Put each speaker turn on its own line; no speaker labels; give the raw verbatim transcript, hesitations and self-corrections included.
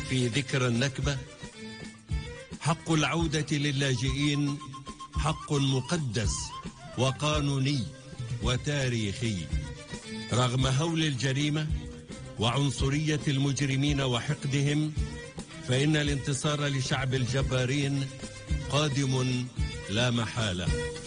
في ذكرى النكبة. حق العودة للاجئين حق مقدس وقانوني وتاريخي. رغم هول الجريمة وعنصرية المجرمين وحقدهم، فإن الانتصار لشعب الجبارين قادم لا محالة.